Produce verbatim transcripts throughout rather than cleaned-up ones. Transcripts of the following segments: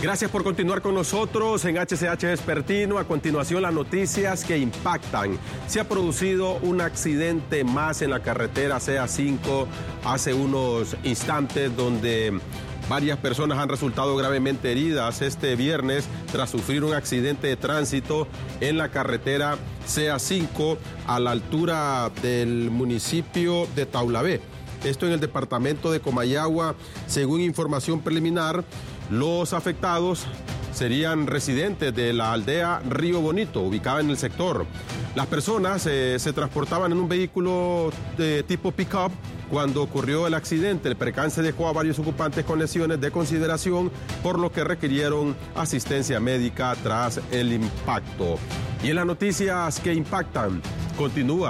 Gracias por continuar con nosotros en H C H Vespertino. A continuación, las noticias que impactan. Se ha producido un accidente más en la carretera C A cinco hace unos instantes, donde varias personas han resultado gravemente heridas este viernes tras sufrir un accidente de tránsito en la carretera C A cinco a la altura del municipio de Taulabé. Esto en el departamento de Comayagua. Según información preliminar, los afectados serían residentes de la aldea Río Bonito, ubicada en el sector. Las personas eh, se transportaban en un vehículo de tipo pick-up cuando ocurrió el accidente. El percance dejó a varios ocupantes con lesiones de consideración, por lo que requirieron asistencia médica tras el impacto. Y en las noticias que impactan, continúa.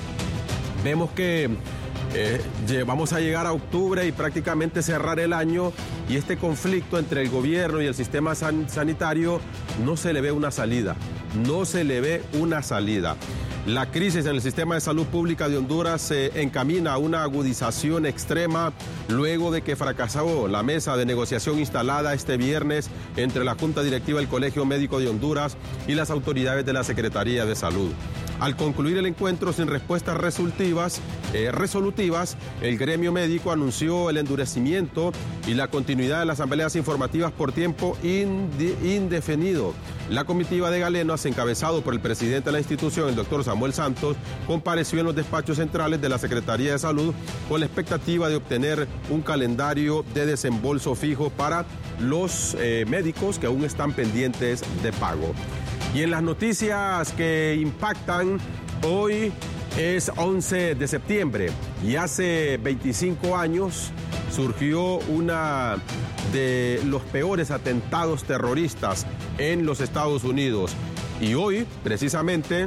Vemos que Eh, vamos a llegar a octubre y prácticamente cerrar el año, y este conflicto entre el gobierno y el sistema san sanitario no se le ve una salida, no se le ve una salida. La crisis en el sistema de salud pública de Honduras se encamina a una agudización extrema luego de que fracasó la mesa de negociación instalada este viernes entre la Junta Directiva del Colegio Médico de Honduras y las autoridades de la Secretaría de Salud. Al concluir el encuentro sin respuestas resolutivas, eh, resolutivas, el gremio médico anunció el endurecimiento y la continuidad de las asambleas informativas por tiempo inde indefinido. La comitiva de Galenas, encabezado por el presidente de la institución, el doctor Samuel Santos, compareció en los despachos centrales de la Secretaría de Salud con la expectativa de obtener un calendario de desembolso fijo para los eh, médicos que aún están pendientes de pago. Y en las noticias que impactan, hoy es once de septiembre y hace veinticinco años surgió una de los peores atentados terroristas en los Estados Unidos. Y hoy, precisamente,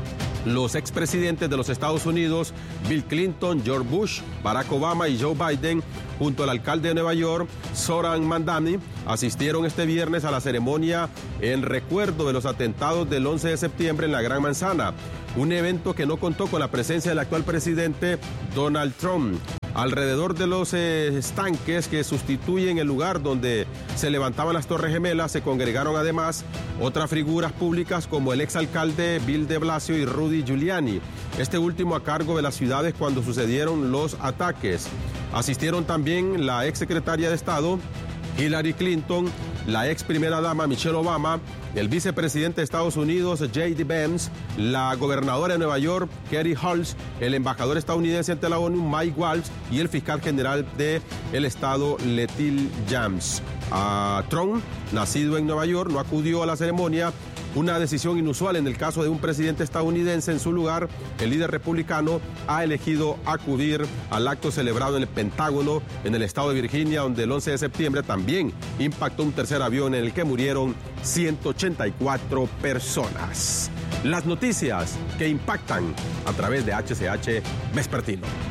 los expresidentes de los Estados Unidos, Bill Clinton, George Bush, Barack Obama y Joe Biden, junto al alcalde de Nueva York, Zoran Mandani, asistieron este viernes a la ceremonia en recuerdo de los atentados del once de septiembre en la Gran Manzana, un evento que no contó con la presencia del actual presidente Donald Trump. Alrededor de los eh, estanques que sustituyen el lugar donde se levantaban las Torres Gemelas se congregaron además otras figuras públicas como el exalcalde Bill de Blasio y Rudy Giuliani, este último a cargo de las ciudades cuando sucedieron los ataques. Asistieron también la exsecretaria de Estado Hillary Clinton, la ex primera dama Michelle Obama, el vicepresidente de Estados Unidos J D Vance, la gobernadora de Nueva York Katie Hobbs, el embajador estadounidense ante la ONU Mike Waltz y el fiscal general del estado Letil James. Uh, Trump, nacido en Nueva York, no acudió a la ceremonia, una decisión inusual en el caso de un presidente estadounidense. En su lugar, el líder republicano ha elegido acudir al acto celebrado en el Pentágono, en el estado de Virginia, donde el once de septiembre también impactó un tercer avión en el que murieron ciento ochenta y cuatro personas. Las noticias que impactan a través de H C H Vespertino.